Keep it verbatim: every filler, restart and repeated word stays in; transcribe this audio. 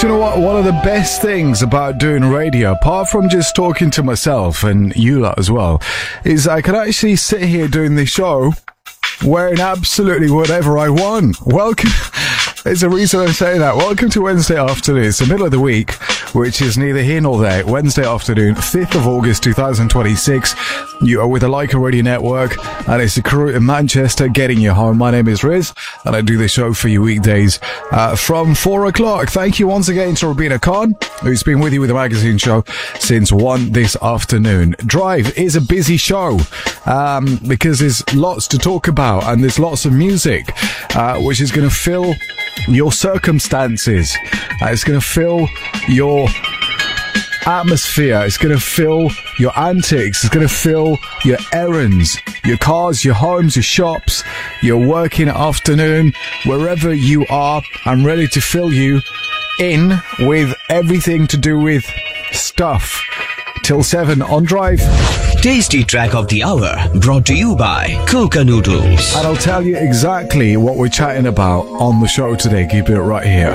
Do you know what? One of the best things about doing radio, apart from just talking to myself and you lot as well, is I can actually sit here doing this show wearing absolutely whatever I want. Welcome. There's a reason I'm saying that. Welcome to Wednesday afternoon. It's the middle of the week, which is neither here nor there. Wednesday afternoon, fifth of August, twenty twenty-six. You are with the Leica Radio Network, and it's the crew in Manchester getting you home. My name is Riz, and I do the show for you weekdays uh, from four o'clock. Thank you once again to Rabina Khan, who's been with you with the magazine show since one this afternoon. Drive is a busy show um, because there's lots to talk about, and there's lots of music, uh, which is going to fill your circumstances. Uh, it's going to fill your atmosphere. It's going to fill your antics. It's going to fill your errands, your cars, your homes, your shops, your working afternoon, wherever you are. I'm ready to fill you in with everything to do with stuff. Till seven on Drive. Tasty track of the hour brought to you by Coca Noodles. And I'll tell you exactly what we're chatting about on the show today. Keep it right here.